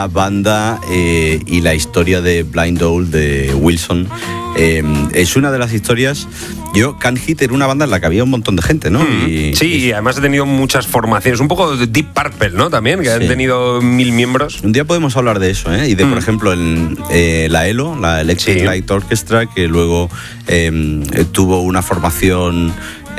La banda y la historia de Blind Owl de Wilson es una de las historias. Can Hit era una banda en la que había un montón de gente, ¿no? Y además ha tenido muchas formaciones, un poco de Deep Purple, ¿no? También, que han tenido 1000 miembros. Un día podemos hablar de eso, ¿eh? Y de, por ejemplo, la ELO, la Electric Light Orchestra, que luego tuvo una formación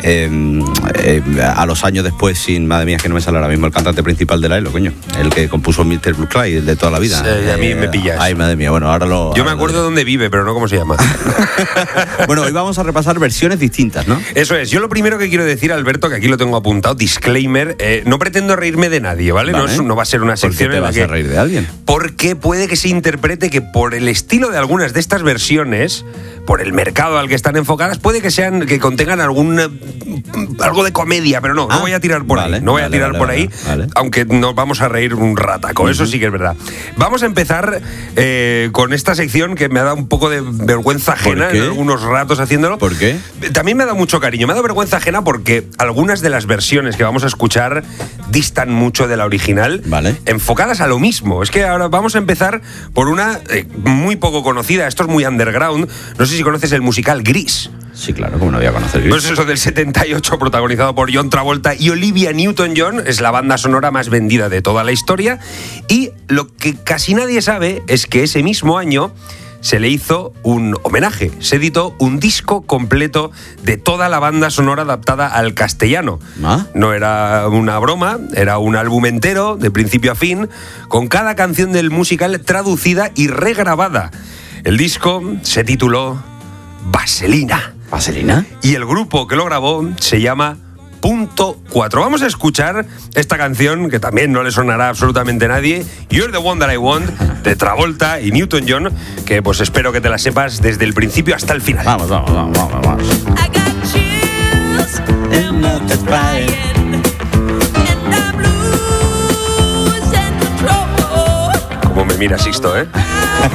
a los años después sin, madre mía, que no me sale ahora mismo el cantante principal de la ELO, coño, el que compuso Mr. Blue Clyde, el de toda la vida. A mí me pillas. Ay, madre mía, bueno, ahora lo... Yo me acuerdo de dónde vive, pero no cómo se llama. Bueno, hoy vamos a repasar versiones distintas, ¿no? Eso es. Yo lo primero que quiero decir, Alberto, que aquí lo tengo apuntado, disclaimer, no pretendo reírme de nadie, ¿vale? No va a ser una sección ¿Por qué te vas a reír de alguien? Porque puede que se interprete que por el estilo de algunas de estas versiones, por el mercado al que están enfocadas, puede que contengan algo de comedia, pero no voy a tirar por ahí. No voy a tirar por ahí, aunque nos vamos a reír un rataco, eso sí que es verdad. Vamos a empezar con esta sección que me ha dado un poco de vergüenza ajena en algunos ratos haciéndolo. ¿Por qué? También me ha dado mucho cariño, me ha dado vergüenza ajena porque algunas de las versiones que vamos a escuchar distan mucho de la original, enfocadas a lo mismo. Es que ahora vamos a empezar por una muy poco conocida, esto es muy underground, no sé si conoces el musical Gris. Sí, claro, como no voy a conocer Gris. Pues eso del 78, protagonizado por John Travolta y Olivia Newton-John, es la banda sonora más vendida de toda la historia, y lo que casi nadie sabe es que ese mismo año se le hizo un homenaje, se editó un disco completo de toda la banda sonora adaptada al castellano. No era una broma, era un álbum entero, de principio a fin, con cada canción del musical traducida y regrabada. El disco se tituló Vaselina. ¿Vaselina? Y el grupo que lo grabó se llama Punto 4. Vamos a escuchar esta canción que también no le sonará a absolutamente nadie, You're the One That I Want, de Travolta y Newton-John, que pues espero que te la sepas desde el principio hasta el final. Vamos. I got chills and nothing's crying, and I'm losing control. Como me mira Sixto, ¿eh?